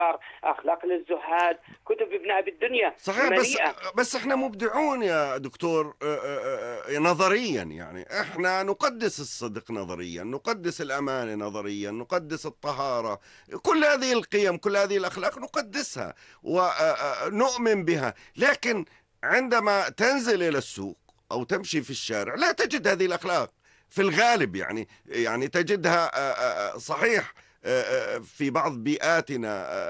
أخلاق للزهاد، كتب ابن أبي الدنيا صحيح. مليئة. بس احنا مبدعون يا دكتور، نظريا يعني احنا نقدس الصدق نظريا، نقدس الأمانة نظريا، نقدس الطهارة، كل هذه القيم، كل هذه الأخلاق نقدسها ونؤمن بها. لكن عندما تنزل إلى السوق أو تمشي في الشارع لا تجد هذه الأخلاق في الغالب. يعني تجدها صحيح في بعض بيئاتنا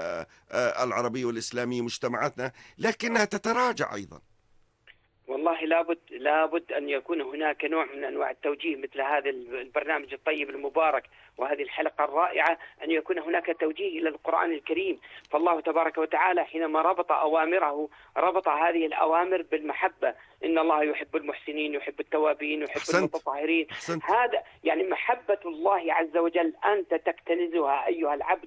العربية والإسلامية، مجتمعاتنا، لكنها تتراجع أيضا. والله لابد أن يكون هناك نوع من أنواع التوجيه، مثل هذا البرنامج الطيب المبارك وهذه الحلقة الرائعة، أن يكون هناك توجيه إلى القرآن الكريم. فالله تبارك وتعالى حينما ربط أوامره ربط هذه الأوامر بالمحبة. إن الله يحب المحسنين، يحب التوابين، يحب أحسنت، المتطهرين. أحسنت. هذا يعني محبة الله عز وجل أنت تكتنزها أيها العبد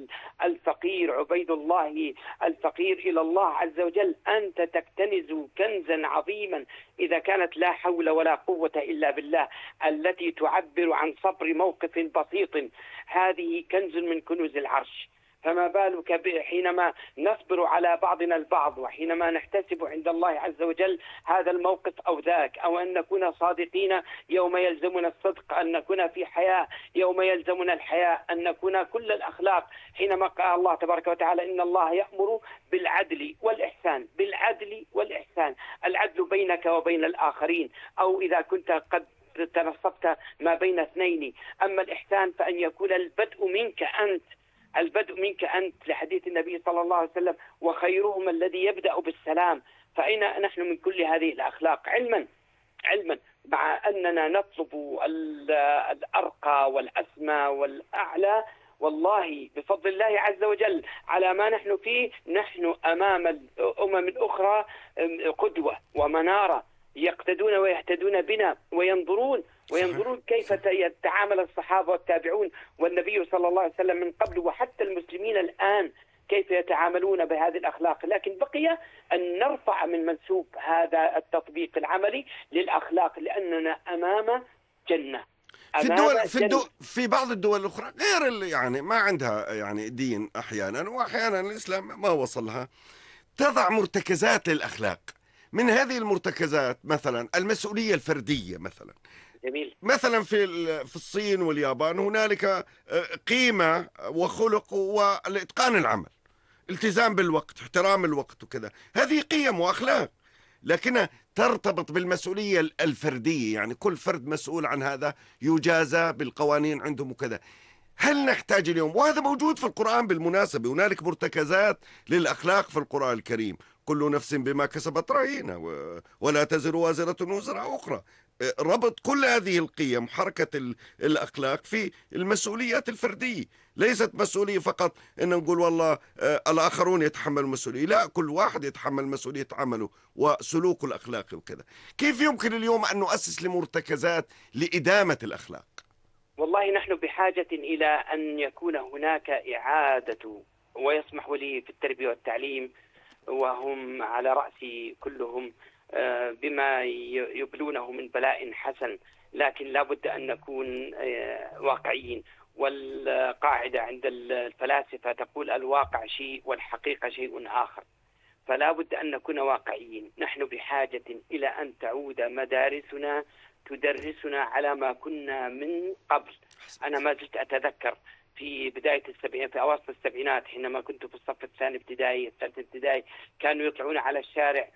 الفقير عبيد الله الفقير إلى الله عز وجل. أنت تكتنز كنزا عظيما إذا كانت لا حول ولا قوة إلا بالله، التي تعبر عن صبر موقف بسيط. هذه كنز من كنوز العرش. فما بالك حينما نصبر على بعضنا البعض، وحينما نحتسب عند الله عز وجل هذا الموقف أو ذاك، أو أن نكون صادقين يوم يلزمنا الصدق، أن نكون في حياة يوم يلزمنا الحياة، أن نكون كل الأخلاق. حينما قال الله تبارك وتعالى إن الله يأمر بالعدل والإحسان، بالعدل والإحسان، العدل بينك وبين الآخرين، أو إذا كنت قد تنصبت ما بين اثنين. أما الإحسان فأن يكون البدء منك أنت، البدء منك أنت، لحديث النبي صلى الله عليه وسلم وخيرهم الذي يبدأ بالسلام. فأين نحن من كل هذه الأخلاق؟ علما مع أننا نطلب الأرقى والأسمى والأعلى، والله بفضل الله عز وجل على ما نحن فيه نحن أمام الأمم الأخرى قدوة ومنارة، يقتدون ويهتدون بنا وينظرون كيف يتعامل الصحابة والتابعون والنبي صلى الله عليه وسلم من قبل، وحتى المسلمين الآن كيف يتعاملون بهذه الأخلاق. لكن بقي أن نرفع من منسوب هذا التطبيق العملي للأخلاق، لأننا أمام جنة. في بعض الدول الأخرى غير يعني ما عندها يعني دين أحيانا، وأحيانا الإسلام ما وصلها، تضع مرتكزات للأخلاق. من هذه المرتكزات مثلا المسؤولية الفردية. جميل. مثلا في الصين واليابان هنالك قيمة وخلق والإتقان العمل، التزام بالوقت، احترام الوقت وكذا. هذه قيم وأخلاق، لكنها ترتبط بالمسؤولية الفردية، يعني كل فرد مسؤول عن هذا، يجازى بالقوانين عندهم وكذا. هل نحتاج اليوم، وهذا موجود في القرآن بالمناسبة، هنالك مرتكزات للأخلاق في القرآن الكريم، كل نفس بما كسبت رهينة ولا تزر وازرة وزر أخرى. ربط كل هذه القيم، حركة الأخلاق في المسؤوليات الفردية. ليست مسؤولية فقط إن نقول والله الآخرون يتحملوا مسؤولية، لا، كل واحد يتحمل مسؤولية عمله وسلوكه الأخلاقي وكذا. كيف يمكن اليوم أن نؤسس لمرتكزات لإدامة الأخلاق؟ والله نحن بحاجة إلى أن يكون هناك إعادة، ويسمح لي في التربية والتعليم وهم على رأسي كلهم بما يبلونه من بلاء حسن، لكن لابد أن نكون واقعيين. والقاعدة عند الفلاسفة تقول الواقع شيء والحقيقة شيء آخر، فلا بد أن نكون واقعيين. نحن بحاجة إلى أن تعود مدارسنا تدرسنا على ما كنا من قبل. أنا ما زلت أتذكر في بداية السبعينات، في أواسط السبعينات، حينما كنت في الصف الثاني ابتدائي، الثالث ابتدائي، كانوا يطلعون على الشارع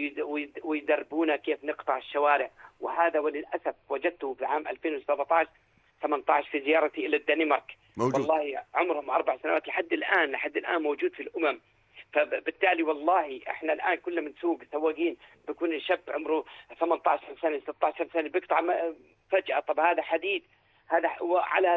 ويدربونا كيف نقطع الشوارع. وهذا وللأسف وجدته في عام 2017 18 في زيارتي إلى الدنمارك موجود. والله عمرهم 4 سنوات لحد الآن موجود في الأمم. فبالتالي والله احنا الآن كل من سوق سواقين بيكون شاب عمره 18 سنة 16 سنة بيقطع فجأة. طب هذا حديد، هذا وعلى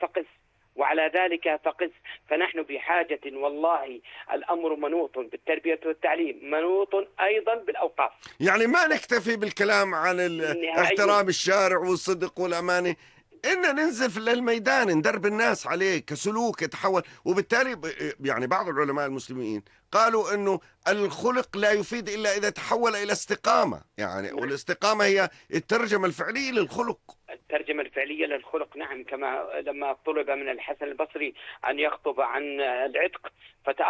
ذلك فقس. فنحن بحاجة، والله الأمر منوط بالتربية والتعليم، منوط أيضا بالأوقاف. يعني ما نكتفي بالكلام عن احترام الشارع والصدق والأمانة، إن ننزل للميدان ندرب الناس عليه كسلوك يتحول. وبالتالي يعني بعض العلماء المسلمين قالوا إنه الخلق لا يفيد إلا إذا تحول إلى استقامة، يعني والاستقامة هي الترجمة الفعلية للخلق. الترجمة الفعلية للخلق نعم، كما لما طلب من الحسن البصري أن يخطب عن العتق